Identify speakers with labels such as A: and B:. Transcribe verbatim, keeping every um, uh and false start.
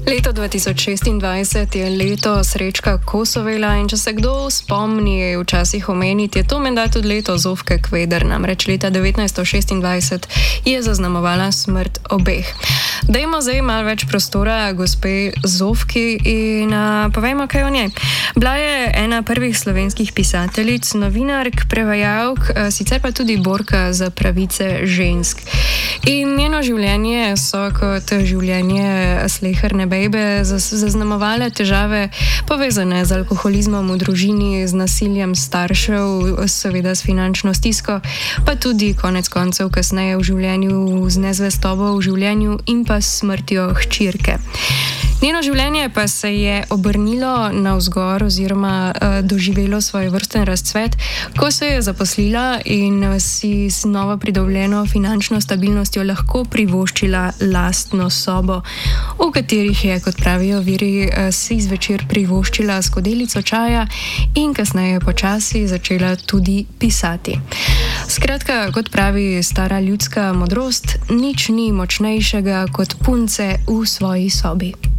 A: Leto dva tisoč šestindvajset je leto Srečka Kosovela in če se kdo spomni včasih omeniti, je to menda tudi leto Zofke Kveder, namreč leta devetnajststo šestindvajset je zaznamovala smrt obeh. Dajmo zdaj malo več prostora gospe Zofki in uh, povejmo kaj o njej. Bila je ena prvih slovenskih pisateljic, novinark, prevajalk, uh, sicer pa tudi borka za pravice žensk. In njeno življenje so kot življenje sleherne bejbe zaznamovale težave povezane z alkoholizmom v družini, z nasiljem staršev, seveda s finančno stisko, pa tudi konec koncev kasneje v življenju z nezvestobo v življenju in pa s smrtjo hčirke. Njeno življenje pa se je obrnilo navzgor oziroma uh, doživelo svoj vrsten razcvet, ko se je zaposlila in si s novo pridobljeno finančno stabilnostjo lahko privoščila lastno sobo, v katerih je, kot pravijo viri, uh, si zvečer privoščila skodelico čaja in kasneje počasi začela tudi pisati. Skratka, kot pravi stara ljudska modrost, nič ni močnejšega kot punce v svoji sobi.